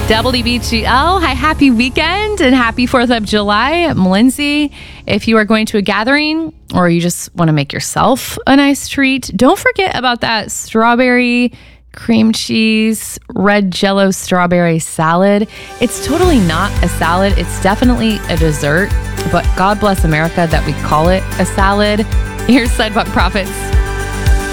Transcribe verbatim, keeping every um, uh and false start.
W B G L, hi, happy weekend and happy fourth of July. I'm Lindsay. If you are going to a gathering or you just want to make yourself a nice treat, don't forget about that strawberry cream cheese, red jello strawberry salad. It's totally not a salad. It's definitely a dessert, but God bless America that we call it a salad. Here's Sidewalk Prophets.